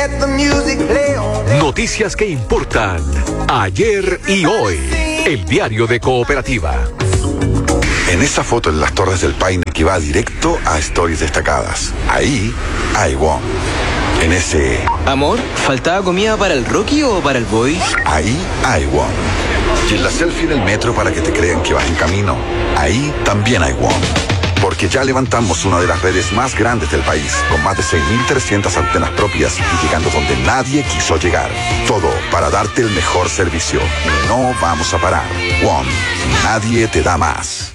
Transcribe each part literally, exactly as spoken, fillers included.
Noticias que importan ayer y hoy. El diario de Cooperativa. En esa foto en las Torres del Paine que va directo a Stories Destacadas. Ahí hay WOM. En ese... Amor, ¿faltaba comida para el Rocky o para el Boy? Ahí hay WOM. Y en la selfie en el metro para que te crean que vas en camino. Ahí también hay WOM. Porque ya levantamos una de las redes más grandes del país, con más de seis mil trescientas antenas propias y llegando donde nadie quiso llegar. Todo para darte el mejor servicio. Y no vamos a parar. WOM. Nadie te da más.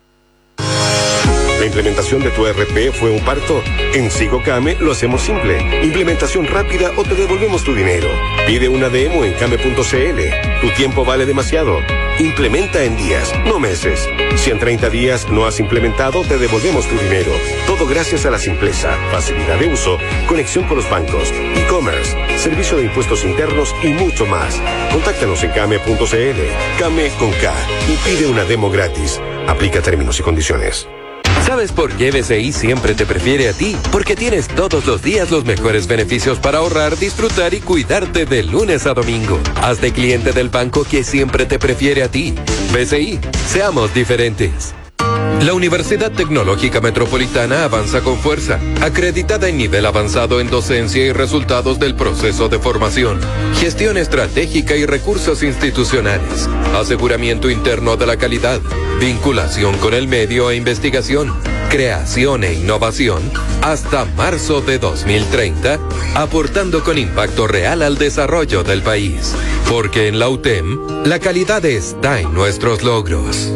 ¿La implementación de tu E R P fue un parto? En SigoCame lo hacemos simple. Implementación rápida o te devolvemos tu dinero. Pide una demo en came punto cl. Tu tiempo vale demasiado. Implementa en días, no meses. Si en treinta días no has implementado, te devolvemos tu dinero. Todo gracias a la simpleza, facilidad de uso, conexión con los bancos, e-commerce, servicio de impuestos internos y mucho más. Contáctanos en came punto cl. Came con K y pide una demo gratis. Aplica términos y condiciones. ¿Sabes por qué B C I siempre te prefiere a ti? Porque tienes todos los días los mejores beneficios para ahorrar, disfrutar y cuidarte de lunes a domingo. Hazte cliente del banco que siempre te prefiere a ti. B C I, seamos diferentes. La Universidad Tecnológica Metropolitana avanza con fuerza, acreditada en nivel avanzado en docencia y resultados del proceso de formación, gestión estratégica y recursos institucionales, aseguramiento interno de la calidad, vinculación con el medio e investigación, creación e innovación, hasta marzo de dos mil treinta, aportando con impacto real al desarrollo del país. Porque en la U T E M, la calidad está en nuestros logros.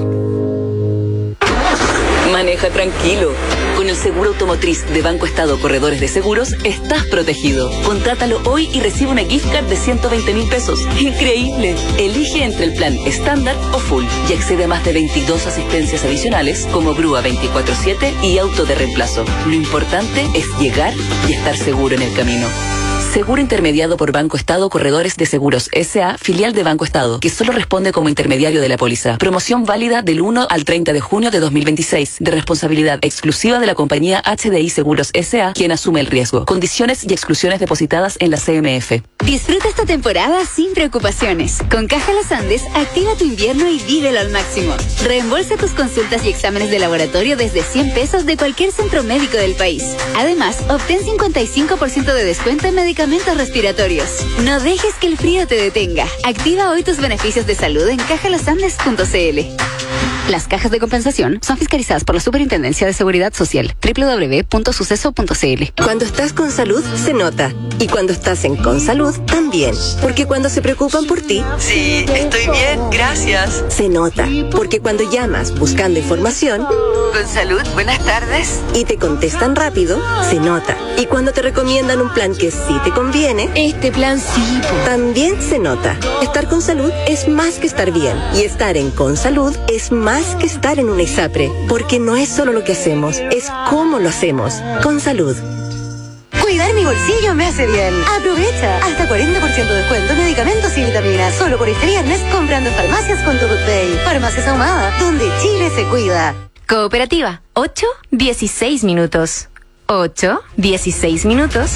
Maneja tranquilo. Con el seguro automotriz de Banco Estado Corredores de Seguros, estás protegido. Contrátalo hoy y recibe una gift card de ciento veinte mil pesos. ¡Increíble! Elige entre el plan estándar o full y accede a más de veintidós asistencias adicionales como grúa veinticuatro siete y auto de reemplazo. Lo importante es llegar y estar seguro en el camino. Seguro intermediado por Banco Estado Corredores de Seguros S A, filial de Banco Estado, que solo responde como intermediario de la póliza. Promoción válida del uno al treinta de junio de dos mil veintiséis, de responsabilidad exclusiva de la compañía H D I Seguros S A, quien asume el riesgo. Condiciones y exclusiones depositadas en la C M F. Disfruta esta temporada sin preocupaciones. Con Caja Los Andes, activa tu invierno y vívelo al máximo. Reembolsa tus consultas y exámenes de laboratorio desde cien pesos de cualquier centro médico del país. Además, obtén cincuenta y cinco por ciento de descuento en medicamentos respiratorios. No dejes que el frío te detenga. Activa hoy tus beneficios de salud en caja los andes punto cl. Las cajas de compensación son fiscalizadas por la Superintendencia de Seguridad Social. doble u doble u doble u punto suceso punto cl. Cuando estás con salud, se nota. Y cuando estás en Consalud, también. Porque cuando se preocupan por ti... Sí, estoy bien, gracias. Se nota. Porque cuando llamas buscando información... Consalud, buenas tardes. Y te contestan rápido, se nota. Y cuando te recomiendan un plan que sí te conviene... Este plan sí. También se nota. Estar con salud es más que estar bien. Y estar en Consalud es más que estar en una ISAPRE. Porque no es solo lo que hacemos, es cómo lo hacemos. Con salud. Cuidar mi bolsillo me hace bien. Aprovecha. Hasta cuarenta por ciento de descuento en medicamentos y vitaminas. Solo por este viernes comprando en farmacias con tu Pay. Farmacias Ahumada, donde Chile se cuida. Cooperativa. ocho, dieciséis minutos. ocho, dieciséis minutos.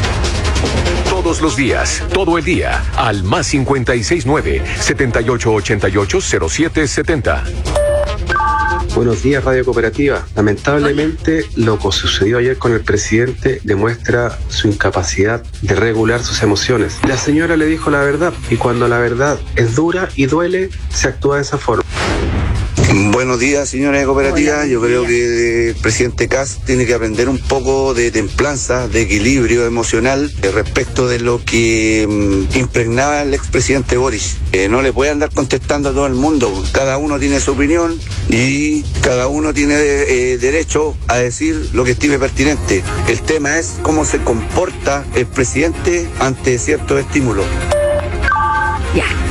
Todos los días, todo el día, al más cincuenta y seis nueve, setenta y ocho ochenta y ocho cero siete setenta. Buenos días, Radio Cooperativa. Lamentablemente, lo que sucedió ayer con el presidente demuestra su incapacidad de regular sus emociones. La señora le dijo la verdad, y cuando la verdad es dura y duele, se actúa de esa forma. Buenos días, señora de Cooperativa. Hola, Yo creo días. que el presidente Kast tiene que aprender un poco de templanza, de equilibrio emocional eh, respecto de lo que mm, impregnaba el expresidente Boris. Eh, no le puede andar contestando a todo el mundo. Cada uno tiene su opinión y cada uno tiene eh, derecho a decir lo que estime pertinente. El tema es cómo se comporta el presidente ante ciertos estímulos. Ya.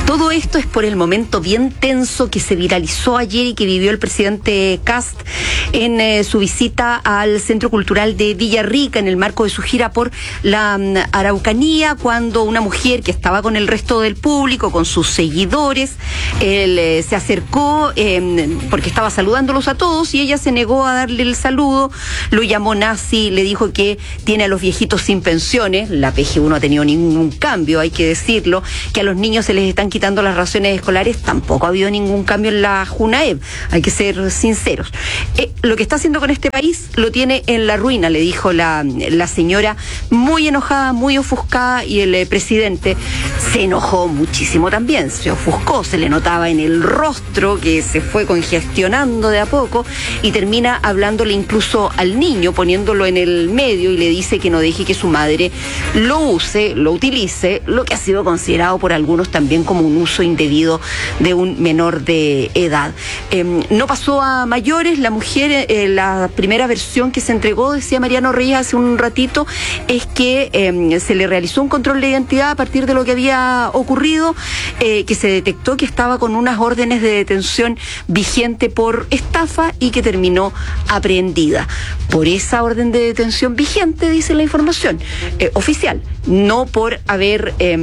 Todo esto es por el momento bien tenso que se viralizó ayer y que vivió el presidente Kast en eh, su visita al Centro Cultural de Villarrica en el marco de su gira por la um, Araucanía, cuando una mujer que estaba con el resto del público, con sus seguidores, él eh, se acercó eh, porque estaba saludándolos a todos y ella se negó a darle el saludo, lo llamó nazi, le dijo que tiene a los viejitos sin pensiones, la P G U no ha tenido ningún cambio, hay que decirlo, que a los niños se les están quitando las raciones escolares, tampoco ha habido ningún cambio en la JUNAEP, hay que ser sinceros. Eh, lo que está haciendo con este país lo tiene en la ruina, le dijo la, la señora, muy enojada, muy ofuscada, y el eh, presidente se enojó muchísimo también, se ofuscó, se le notaba en el rostro que se fue congestionando de a poco y termina hablándole incluso al niño, poniéndolo en el medio, y le dice que no deje que su madre lo use, lo utilice, lo que ha sido considerado por algunos también como un uso indebido de un menor de edad. Eh, no pasó a mayores, la mujer, eh, la primera versión que se entregó, decía Mariano Reyes hace un ratito, es que eh, se le realizó un control de identidad a partir de lo que había ocurrido, eh, que se detectó que estaba con unas órdenes de detención vigente por estafa y que terminó aprehendida. Por esa orden de detención vigente, dice la información eh, oficial, no por haber eh,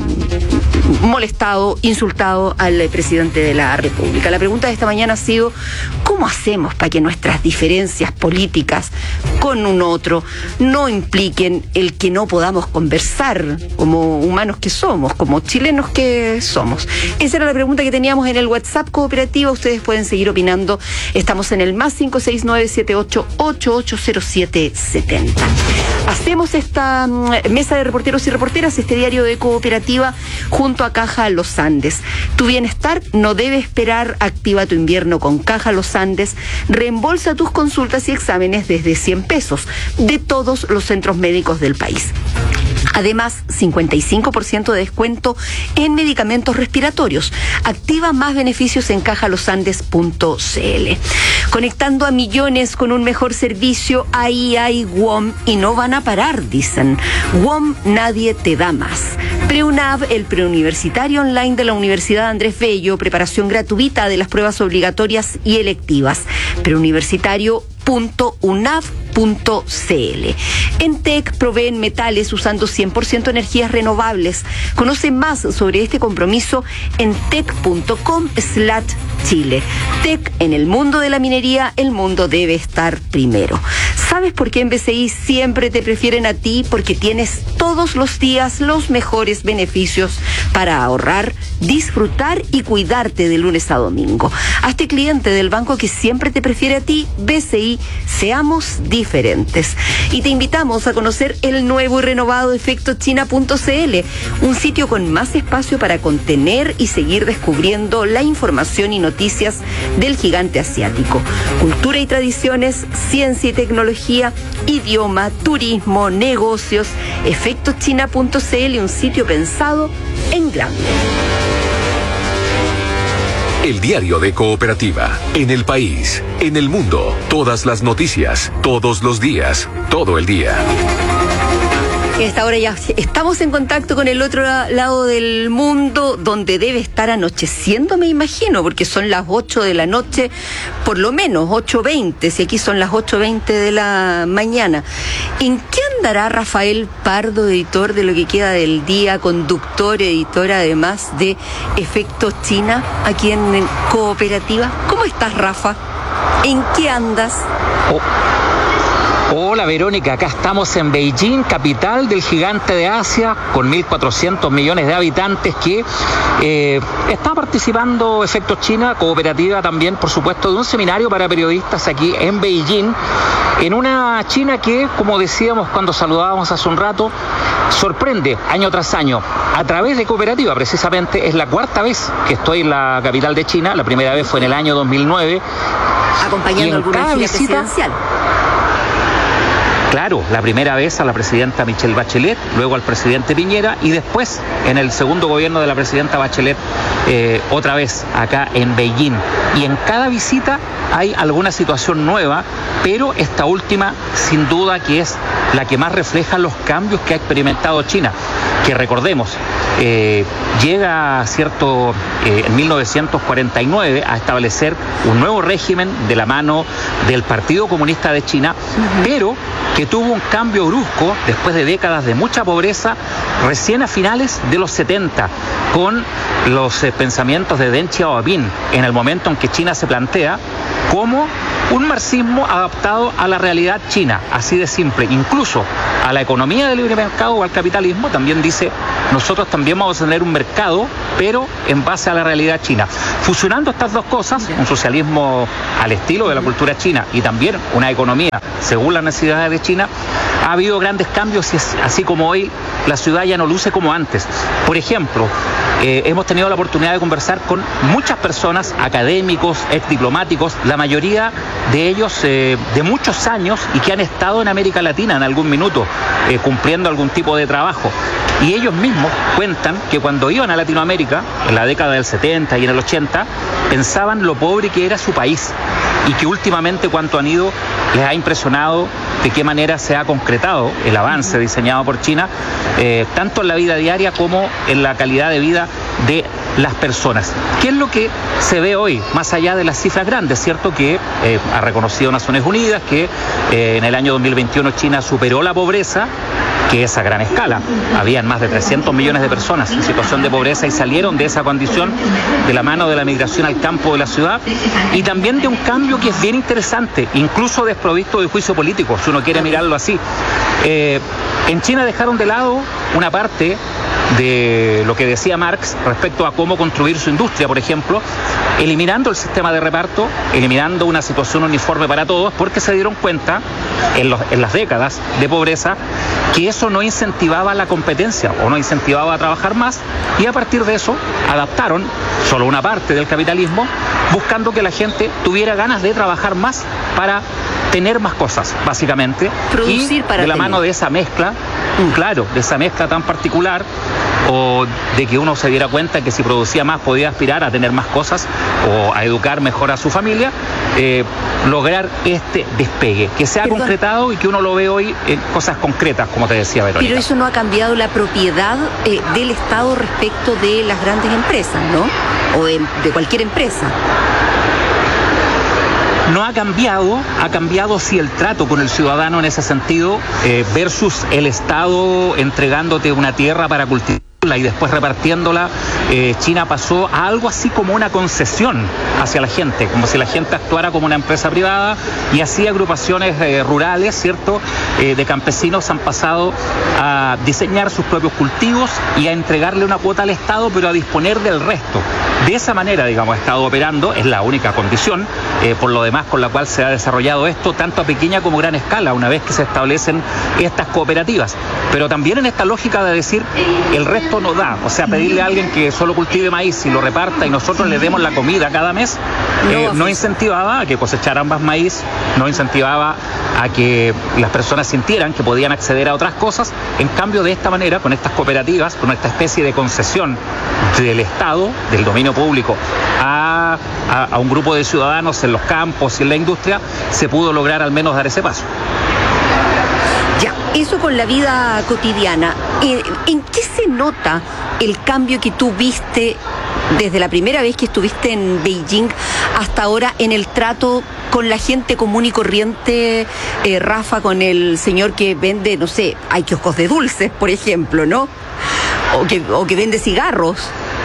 molestado, insultado al presidente de la República. La pregunta de esta mañana ha sido, ¿cómo hacemos para que nuestras diferencias políticas con un otro no impliquen el que no podamos conversar como humanos que somos, como chilenos que somos? Esa era la pregunta que teníamos en el WhatsApp Cooperativa. Ustedes pueden seguir opinando. Estamos en el más cinco seis nueve siete ocho ocho ocho cero siete siete cero. Hacemos esta um, mesa de reporteros y reporteras, este diario de Cooperativa, junto a Caja Los Andes. Tu bienestar no debe esperar. Activa tu invierno con Caja Los Andes. Reembolsa tus consultas y exámenes desde cien pesos de todos los centros médicos del país. Además, cincuenta y cinco por ciento de descuento en medicamentos respiratorios. Activa más beneficios en caja los andes punto c l. Conectando a millones con un mejor servicio, ahí hay W O M y no van a parar, dicen. W O M nadie te da más. PreUNAV, el preuniversitario online de la Universidad Andrés Bello, preparación gratuita de las pruebas obligatorias y electivas. Preuniversitario punto unav punto c l. Entec proveen metales usando cien por ciento energías renovables. Conoce más sobre este compromiso en tec punto com slash chile. Tec, en el mundo de la minería, el mundo debe estar primero. ¿Sabes por qué en B C I siempre te prefieren a ti? Porque tienes todos los días los mejores beneficios para ahorrar, disfrutar y cuidarte de lunes a domingo. Hazte cliente del banco que siempre te prefiere a ti, B C I. Seamos diferentes. Y te invitamos a conocer el nuevo y renovado efecto china punto c l, un sitio con más espacio para contener y seguir descubriendo la información y noticias del gigante asiático. Cultura y tradiciones, ciencia y tecnología, idioma, turismo, negocios. efecto china punto c l, un sitio pensado en grande. El diario de Cooperativa. En el país, en el mundo, todas las noticias, todos los días, todo el día. A esta hora ya estamos en contacto con el otro lado del mundo, donde debe estar anocheciendo, me imagino, porque son las ocho de la noche, por lo menos ocho veinte, si aquí son las ocho veinte de la mañana. ¿En qué andará Rafael Pardo, editor de lo que queda del día, conductor, editor además de Efecto China, aquí en Cooperativa? ¿Cómo estás, Rafa? ¿En qué andas? Oh. Hola Verónica, acá estamos en Beijing, capital del gigante de Asia, con mil cuatrocientos millones de habitantes, que eh, está participando Efectos China, Cooperativa también, por supuesto, de un seminario para periodistas aquí en Beijing, en una China que, como decíamos cuando saludábamos hace un rato, sorprende año tras año. A través de Cooperativa, precisamente, es la cuarta vez que estoy en la capital de China. La primera vez fue en el año dos mil nueve. Acompañando alguna gira presidencial. Claro, la primera vez a la presidenta Michelle Bachelet, luego al presidente Piñera y después en el segundo gobierno de la presidenta Bachelet, eh, otra vez acá en Beijing. Y en cada visita hay alguna situación nueva, pero esta última sin duda que es la que más refleja los cambios que ha experimentado China, que recordemos, eh, llega, cierto, eh, en mil novecientos cuarenta y nueve a establecer un nuevo régimen de la mano del Partido Comunista de China, uh-huh. pero que tuvo un cambio brusco después de décadas de mucha pobreza, recién a finales de los setenta, con los eh, pensamientos de Deng Xiaoping, en el momento en que China se plantea como un marxismo adaptado a la realidad china, así de simple. Incluso a la economía del libre mercado o al capitalismo también dice, nosotros también vamos a tener un mercado, pero en base a la realidad china. Fusionando estas dos cosas, un socialismo al estilo de la cultura china y también una economía según las necesidades de China, ha habido grandes cambios, y así como hoy la ciudad ya no luce como antes. Por ejemplo, eh, hemos tenido la oportunidad de conversar con muchas personas, académicos, ex diplomáticos, la mayoría de ellos eh, de muchos años y que han estado en América Latina en algún minuto, eh, cumpliendo algún tipo de trabajo. Y ellos mismos cuentan que cuando iban a Latinoamérica, en la década del setenta y en el ochenta, pensaban lo pobre que era su país, y que últimamente cuanto han ido les ha impresionado de qué manera se ha concretado el avance diseñado por China, eh, tanto en la vida diaria como en la calidad de vida de las personas. ¿Qué es lo que se ve hoy, más allá de las cifras grandes? Cierto que eh, ha reconocido Naciones Unidas que eh, en el año dos mil veintiuno China superó la pobreza, que es a gran escala. Habían más de trescientos millones de personas en situación de pobreza y salieron de esa condición de la mano de la migración al campo de la ciudad, y también de un cambio que es bien interesante, incluso desprovisto de juicio político, si uno quiere mirarlo así. Eh, en China dejaron de lado una parte de lo que decía Marx respecto a cómo construir su industria, por ejemplo, eliminando el sistema de reparto, eliminando una situación uniforme para todos, porque se dieron cuenta en, los, en las décadas de pobreza que eso no incentivaba la competencia o no incentivaba a trabajar más, y a partir de eso adaptaron solo una parte del capitalismo, buscando que la gente tuviera ganas de trabajar más para tener más cosas, básicamente. Producir y para de la tener. mano de esa mezcla, claro, de esa mezcla tan particular, o de que uno se diera cuenta que si producía más podía aspirar a tener más cosas o a educar mejor a su familia, eh, lograr este despegue, que se ha Perdón. concretado y que uno lo ve hoy en cosas concretas, como te decía Verónica. Pero eso no ha cambiado la propiedad eh, del Estado respecto de las grandes empresas, ¿no? O de, de cualquier empresa. No ha cambiado, ha cambiado sí el trato con el ciudadano en ese sentido, eh, versus el Estado entregándote una tierra para cultivar y después repartiéndola. eh, China pasó a algo así como una concesión hacia la gente, como si la gente actuara como una empresa privada, y así agrupaciones eh, rurales, ¿cierto?, eh, de campesinos han pasado a diseñar sus propios cultivos y a entregarle una cuota al Estado, pero a disponer del resto. De esa manera, digamos, ha estado operando, es la única condición, eh, por lo demás, con la cual se ha desarrollado esto, tanto a pequeña como gran escala, una vez que se establecen estas cooperativas. Pero también en esta lógica de decir, el resto no da, o sea, pedirle a alguien que solo cultive maíz y lo reparta y nosotros le demos la comida cada mes, eh, no incentivaba a que cosecharan más maíz, no incentivaba a que las personas sintieran que podían acceder a otras cosas. En cambio, de esta manera, con estas cooperativas, con esta especie de concesión del Estado, del dominio público, a, a, a un grupo de ciudadanos en los campos y en la industria, se pudo lograr al menos dar ese paso. Ya, eso con la vida cotidiana. ¿En qué se nota el cambio que tú viste desde la primera vez que estuviste en Beijing hasta ahora en el trato con la gente común y corriente, eh, Rafa, con el señor que vende, no sé, hay kioscos de dulces, por ejemplo, ¿no? O que, o que vende cigarros.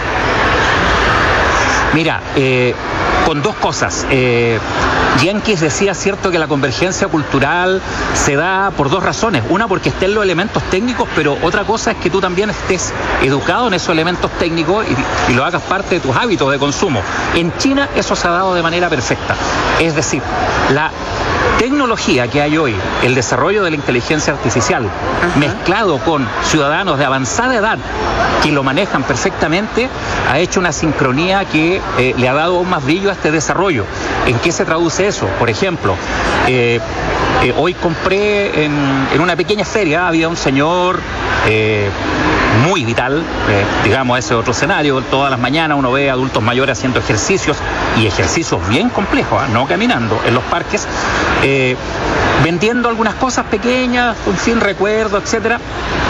Mira, eh, con dos cosas. Eh, Jenkins decía, cierto, que la convergencia cultural se da por dos razones. Una, porque estén los elementos técnicos, pero otra cosa es que tú también estés educado en esos elementos técnicos y, y lo hagas parte de tus hábitos de consumo. En China eso se ha dado de manera perfecta. Es decir, la tecnología que hay hoy, el desarrollo de la inteligencia artificial, Ajá. mezclado con ciudadanos de avanzada edad que lo manejan perfectamente, ha hecho una sincronía que eh, le ha dado aún más brillo a este desarrollo. ¿En qué se traduce eso? Por ejemplo, eh, eh, hoy compré en, en una pequeña feria, había un señor eh, muy vital, eh, digamos, ese otro escenario. Todas las mañanas uno ve adultos mayores haciendo ejercicios, y ejercicios bien complejos, ¿eh? No caminando, en los parques, eh, vendiendo algunas cosas pequeñas, un fin recuerdo, etcétera.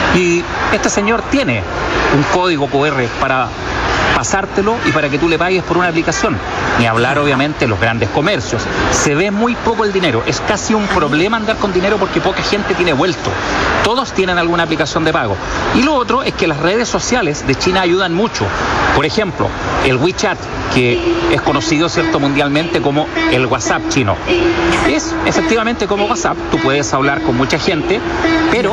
Y este señor tiene un código cu erre para pasártelo y para que tú le pagues por una aplicación. Ni hablar, obviamente, de los grandes comercios. Se ve muy poco el dinero. Es casi un problema andar con dinero porque poca gente tiene vuelto. Todos tienen alguna aplicación de pago. Y lo otro es que las redes sociales de China ayudan mucho. Por ejemplo, el WeChat, que es conocido, ¿cierto?, mundialmente como el WhatsApp chino. Es efectivamente como WhatsApp. Tú puedes hablar con mucha gente, pero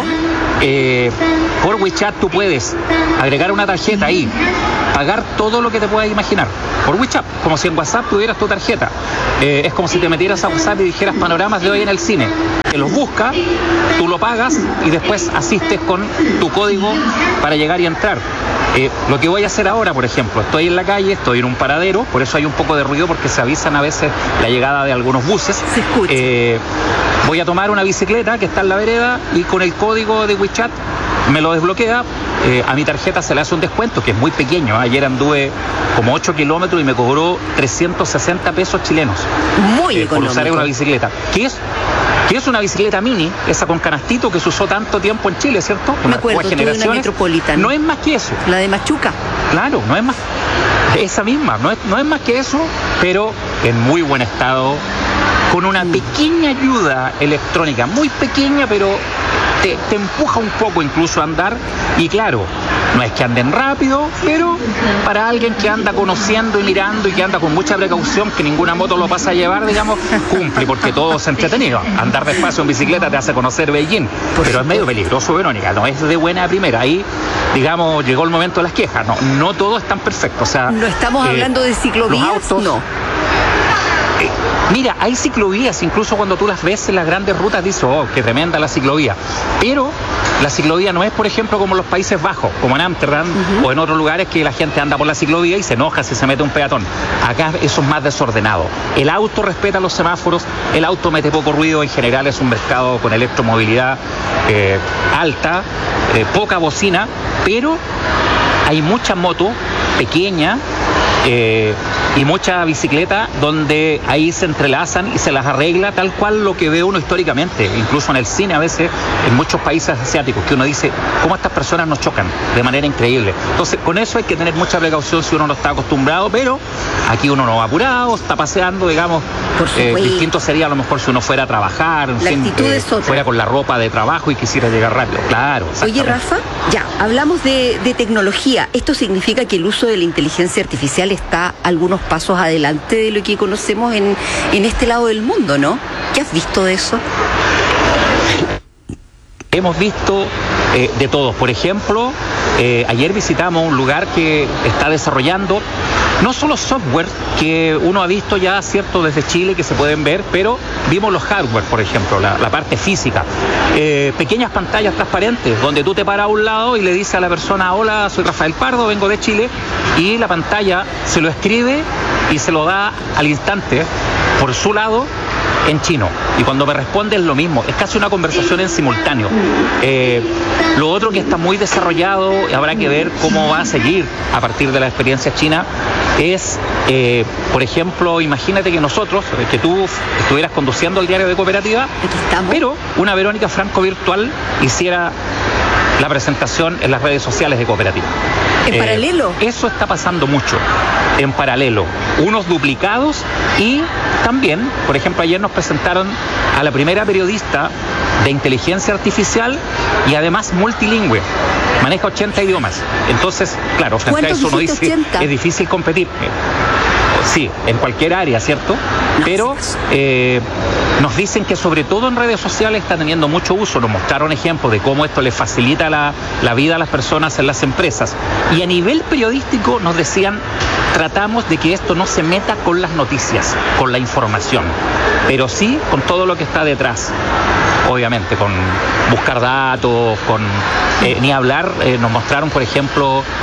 eh, por WeChat tú puedes agregar una tarjeta ahí, pagar todo lo que te puedas imaginar por WeChat, como si en WhatsApp tuvieras tu tarjeta. Eh, es como si te metieras a WhatsApp y dijeras panoramas de hoy en el cine. Te los busca, tú lo pagas y después asistes con tu código para llegar y entrar. Eh, lo que voy a hacer ahora, por ejemplo, estoy en la calle, estoy en un paradero, por eso hay un poco de ruido porque se avisan a veces la llegada de algunos buses. Se escucha. Eh, voy a tomar una bicicleta que está en la vereda y con el código de WeChat me lo desbloquea. Eh, a mi tarjeta se le hace un descuento que es muy pequeño. Ayer anduve como ocho kilómetros y me cobró trescientos sesenta pesos chilenos. Muy eh, económico. Por usar una bicicleta. ¿Qué es? Que es una bicicleta mini, esa con canastito que se usó tanto tiempo en Chile, ¿cierto? Me acuerdo, tuve una Metropolitan. No es más que eso. La de Machuca. Claro, no es más. Esa misma, no es, no es más que eso, pero en muy buen estado, con una pequeña ayuda electrónica, muy pequeña, pero te, te empuja un poco incluso a andar. Y claro, no es que anden rápido, pero para alguien que anda conociendo y mirando y que anda con mucha precaución, que ninguna moto lo pasa a llevar, digamos, cumple, porque todo es entretenido. Andar despacio en bicicleta te hace conocer Beijing, pero es medio peligroso, Verónica, no es de buena primera. Ahí, digamos, llegó el momento de las quejas. No, no todo es tan perfecto. O sea, no estamos eh, hablando de ciclovías, autos, no. Eh, mira, hay ciclovías, incluso cuando tú las ves en las grandes rutas dices, oh, qué tremenda la ciclovía. Pero la ciclovía no es, por ejemplo, como en los Países Bajos, como en Ámsterdam, uh-huh, o en otros lugares que la gente anda por la ciclovía y se enoja si se mete un peatón. Acá eso es más desordenado. El auto respeta los semáforos, el auto mete poco ruido, en general es un mercado con electromovilidad eh, alta, eh, poca bocina, pero hay mucha moto pequeña, eh, y mucha bicicleta donde ahí se entrelazan y se las arregla tal cual lo que ve uno históricamente, incluso en el cine a veces, en muchos países asiáticos, que uno dice, cómo estas personas nos chocan de manera increíble. Entonces, con eso hay que tener mucha precaución si uno no está acostumbrado, pero aquí uno no va apurado, está paseando, digamos, eh, distinto sería a lo mejor si uno fuera a trabajar, en la fin, actitud eh, es otra. fuera con la ropa de trabajo y quisiera llegar rápido, claro. Oye, Rafa, ya, hablamos de, de tecnología. ¿Esto significa que el uso de la inteligencia artificial está algunos pasos adelante de lo que conocemos en, en este lado del mundo, ¿no? ¿Qué has visto de eso? Hemos visto eh, de todos. Por ejemplo, eh, ayer visitamos un lugar que está desarrollando no solo software que uno ha visto ya, cierto, desde Chile, que se pueden ver, pero vimos los hardware, por ejemplo, la, la parte física. Eh, pequeñas pantallas transparentes, donde tú te paras a un lado y le dices a la persona, hola, soy Rafael Pardo, vengo de Chile, y la pantalla se lo escribe y se lo da al instante, por su lado, en chino. Y cuando me responde es lo mismo, es casi una conversación en simultáneo. Eh, lo otro que está muy desarrollado, y habrá que ver cómo va a seguir a partir de la experiencia china, es, eh, por ejemplo, imagínate que nosotros, que tú estuvieras conduciendo el diario de Cooperativa, pero una Verónica Franco virtual hiciera la presentación en las redes sociales de Cooperativa. ¿En eh, paralelo? Eso está pasando mucho, en paralelo. Unos duplicados y también, por ejemplo, ayer nos presentaron a la primera periodista de inteligencia artificial y además multilingüe. Maneja ochenta idiomas. Entonces, claro, frente a eso uno dice, ochenta? Es difícil competir. Sí, en cualquier área, ¿cierto? No, pero eh, nos dicen que sobre todo en redes sociales está teniendo mucho uso. Nos mostraron ejemplos de cómo esto le facilita la, la vida a las personas en las empresas. Y a nivel periodístico nos decían, tratamos de que esto no se meta con las noticias, con la información, pero sí con todo lo que está detrás. Obviamente, con buscar datos, con eh, ni hablar, eh, nos mostraron, por ejemplo,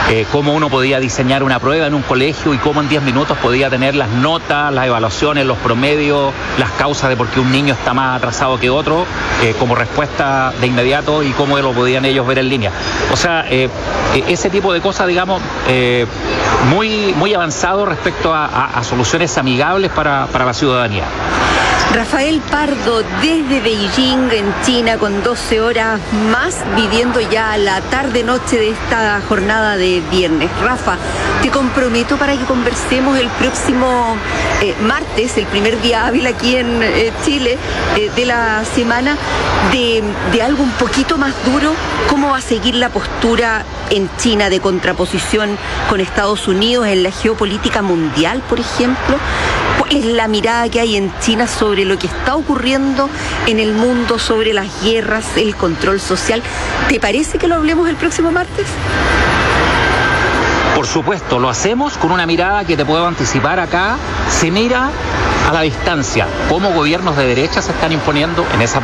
eh, cómo uno podía diseñar una prueba en un colegio y cómo en diez minutos podía tener las notas, las evaluaciones, los promedios, las causas de por qué un niño está más atrasado que otro, eh, como respuesta de inmediato y cómo lo podían ellos ver en línea. O sea, eh, ese tipo de cosas, digamos, eh, muy, muy avanzado respecto a, a, a soluciones amigables para, para la ciudadanía. Rafael Pardo, desde Beijing, en China, con doce horas más, viviendo ya la tarde-noche de esta jornada de viernes. Rafa, te comprometo para que conversemos el próximo eh, martes, el primer día hábil aquí en eh, Chile, eh, de la semana, de, de algo un poquito más duro. ¿Cómo va a seguir la postura en China de contraposición con Estados Unidos en la geopolítica mundial, por ejemplo? ¿Cuál es la mirada que hay en China sobre lo que está ocurriendo en el mundo, sobre las guerras, el control social? ¿Te parece que lo hablemos el próximo martes? Por supuesto, lo hacemos con una mirada que te puedo anticipar acá. Se mira a la distancia cómo gobiernos de derecha se están imponiendo en esa